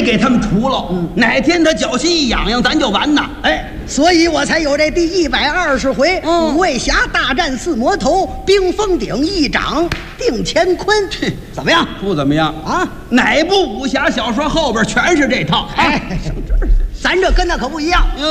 给他们除了。哪天他脚心一痒痒，咱就完呐。 哎，所以我才有这第120回五位侠大战4魔头，冰封顶一掌定乾坤。怎么样？ 不怎么样啊？ 哪部武侠小说后边全是这套？ 哎，咱这跟那可不一样。